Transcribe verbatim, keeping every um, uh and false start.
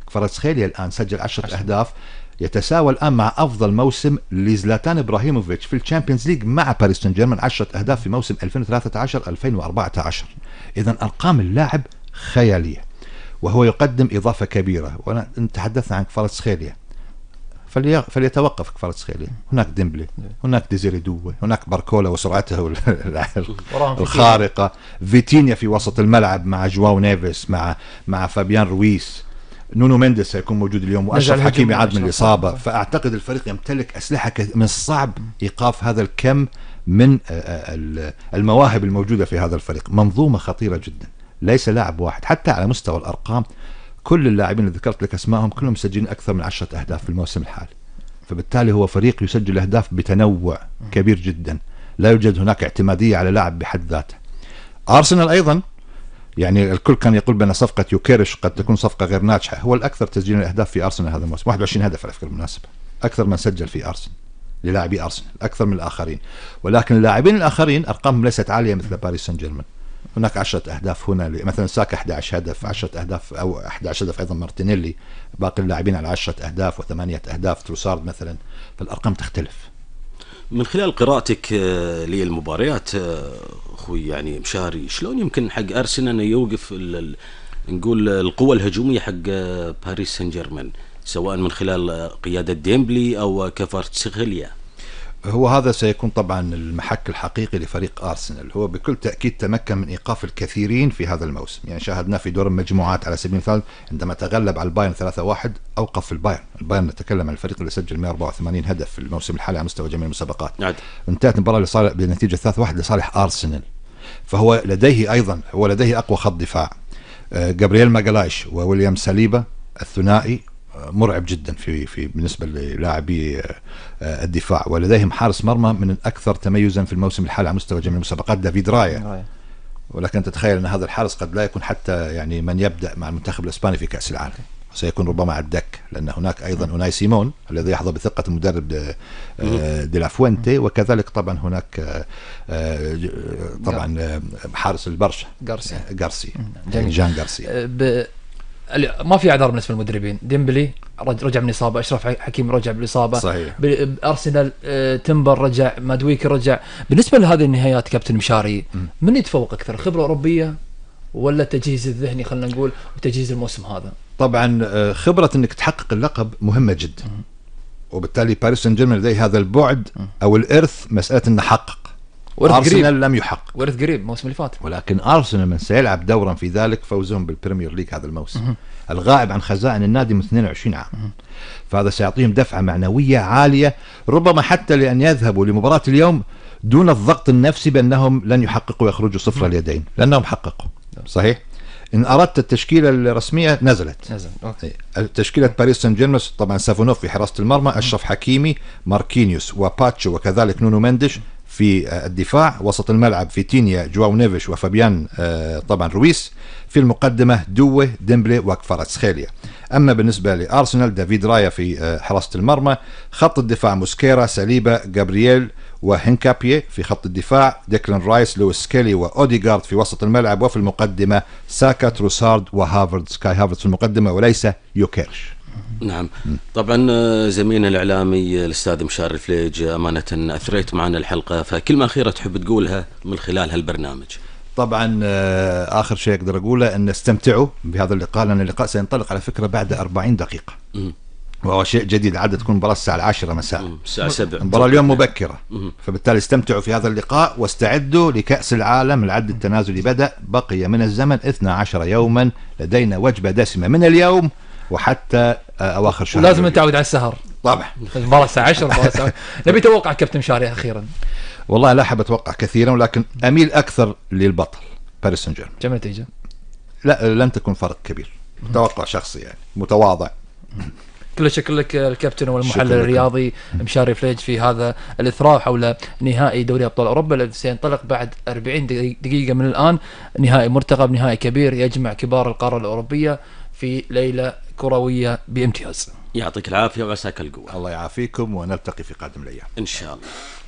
كفاراتسخيليا الآن سجل عشرة أهداف، يتساوى الآن مع أفضل موسم لزلاتان إبراهيموفيتش في الشامبيونز ليج مع باريس سان جيرمان، عشرة أهداف في موسم ألفين وثلاثة عشر ألفين وأربعة عشر. إذن أرقام اللاعب خيالية، وهو يقدم إضافة كبيرة. وأنا تحدثنا عن كفاراتسخيليا، فلي... فليتوقف كفاراتسخيليا. هناك ديمبلي، هناك ديزيري دوي، هناك باركولا وسرعته الخارقة، فيتينيا في وسط الملعب مع جواو نيفيس، مع مع فابيان رويس، نونو مينديس سيكون موجود اليوم، وأشرف حكيمي عاد من الإصابة. فأعتقد الفريق يمتلك أسلحة كث... من الصعب إيقاف هذا الكم من المواهب الموجودة في هذا الفريق. منظومة خطيرة جدا، ليس لاعب واحد. حتى على مستوى الأرقام كل اللاعبين اللي ذكرت لك اسمائهم كلهم مسجلين اكثر من عشرة اهداف في الموسم الحالي، فبالتالي هو فريق يسجل اهداف بتنوع كبير جدا، لا يوجد هناك اعتماديه على لاعب بحد ذاته. ارسنال ايضا، يعني الكل كان يقول بان صفقه يوكيرش قد تكون صفقه غير ناجحه، هو الاكثر تسجيلا الاهداف في ارسنال هذا الموسم، واحد وعشرين هدف على فكره بالمناسبه، اكثر من سجل في ارسنال للاعبي ارسنال، اكثر من الاخرين. ولكن اللاعبين الاخرين ارقامهم ليست عاليه مثل باريس سان جيرمان. هناك عشرة أهداف هنا، مثلا ساكا أحد عشر هدف، عشرة أهداف أو أحد عشر هدف أيضا مارتينيلي، باقي اللاعبين على عشرة أهداف وثمانية أهداف، تروسارد مثلا، فالأرقام تختلف. من خلال قراءتك للمباريات أخوي يعني مشاري، شلون يمكن حق أرسنال أن يوقف نقول القوة الهجومية حق باريس سان جيرمان، سواء من خلال قيادة ديمبلي أو كفاراتسخيليا؟ هو هذا سيكون طبعا المحك الحقيقي لفريق أرسنال. هو بكل تأكيد تمكن من إيقاف الكثيرين في هذا الموسم، يعني شاهدناه في دور المجموعات على سبيل المثال عندما تغلب على البايرن ثلاثة واحد، أوقف البايرن. البايرن نتكلم عن الفريق اللي سجل مئة وأربعة وثمانين هدف في الموسم الحالي على مستوى جميع المسابقات. نعم. انتهت المباراة لصالح بنتيجة ثلاثة واحد لصالح أرسنال. فهو لديه أيضا هو لديه أقوى خط دفاع، جابرييل ماغالايش وويليام ساليبا، الثنائي مرعب جدا في في بالنسبه للاعبي الدفاع. ولديهم حارس مرمى من الاكثر تميزا في الموسم الحالي على مستوى جميع المسابقات، دافيد رايا. ولكن تتخيل ان هذا الحارس قد لا يكون حتى يعني من يبدا مع المنتخب الاسباني في كاس العالم، سيكون ربما على الدك، لان هناك ايضا اوناي سيمون الذي يحظى بثقه المدرب دي لا فوينتي، وكذلك طبعا هناك طبعا حارس البرشا غارسيا غارسيا جان غارسيا. ما في اعذار بالنسبه للمدربين. ديمبلي رجع من اصابه، اشرف حكيم رجع بالاصابه، صحيح. ارسنال تمبر رجع، مادويكي رجع. بالنسبه لهذه النهايات كابتن مشاري، من يتفوق اكثر، خبره اوروبيه ولا التجهيز الذهني خلينا نقول وتجهيز الموسم هذا؟ طبعا خبره انك تحقق اللقب مهمه جدا، وبالتالي باريس سان جيرمان لديه هذا البعد او الارث، مساله انه حقق. أرسنال لم يحقق، ورث قريب الموسم اللي فات. ولكن أرسنال من سيلعب دورا في ذلك فوزهم بالبريمير ليج هذا الموسم، الغائب عن خزائن النادي من اثنين وعشرين عام. فهذا سيعطيهم دفعة معنوية عالية، ربما حتى لأن يذهبوا لمباراة اليوم دون الضغط النفسي بأنهم لن يحققوا ويخرجوا صفر اليدين، لأنهم حققوا. صحيح. إن أردت التشكيلة الرسمية نزلت نزل. أوكي. تشكيلة باريس سان جيرمان طبعا سافونوف في حراسة المرمى، أشرف حكيمي، ماركينيوس وباتشو، وكذلك نونو مينديش في الدفاع. وسط الملعب فيتينيا، جواو نيفيش، وفابيان طبعا رويس. في المقدمة دوي، ديمبلي، وكفاراتسخيليا. أما بالنسبة لأرسنال دافيد رايا في حراسة المرمى. خط الدفاع موسكيرا، ساليبا، جابرييل وهنكابيه. في خط الدفاع ديكلان رايس، لويس سكيلي، وأوديغارد في وسط الملعب. وفي المقدمة ساكا، تروسارد، وهافرد، سكاي هافرد في المقدمة، وليس يوكيرش. نعم. طبعا زميلنا الإعلامي الأستاذ مشاري الفليج، أمانة أثريت معنا الحلقة، فكلمة أخيرة تحب تقولها من خلال هالبرنامج؟ طبعا آخر شيء أقدر أقوله أن استمتعوا بهذا اللقاء، لأن اللقاء سينطلق على فكرة بعد أربعين دقيقة، م- وهو شيء جديد. عادة تكون مباراة الساعة العاشرة مساء، الساعة سبعة، مباراة اليوم مبكرة. م- فبالتالي استمتعوا في هذا اللقاء واستعدوا لكأس العالم. العد التنازلي بدأ، بقي من الزمن اثنا عشر يوما، لدينا وجبة دسمة من اليوم وحتى اواخر شهر. ولازم نتعود على السهر طبعا، المباراة الساعة عشرة. نبي توقع كابتن مشاري اخيرا. والله لا احب اتوقع كثيرا، ولكن اميل اكثر للبطل باريس سان جيرمان. كم نتيجة؟ لا لن تكون فرق كبير، توقع شخصي يعني متواضع. كل شكر لك الكابتن والمحلل الرياضي مشاري فليج في هذا الإثراء حول نهائي دوري أبطال أوروبا الذي سينطلق بعد أربعين دقيقة من الآن. نهائي مرتقب، نهائي كبير يجمع كبار القارة الأوروبية في ليلة كروية بامتياز. يعطيك العافية وعساك القوة. الله يعافيكم، ونلتقي في قادم الأيام إن شاء الله.